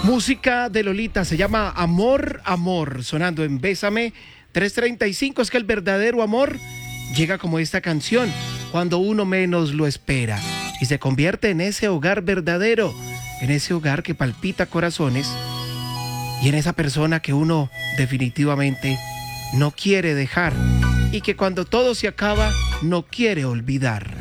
Música de Lolita, se llama Amor, Amor, sonando en Bésame 3:35. Es que el verdadero amor llega como esta canción, cuando uno menos lo espera, y se convierte en ese hogar verdadero, en ese hogar que palpita corazones, y en esa persona que uno definitivamente no quiere dejar, y que cuando todo se acaba, no quiere olvidar.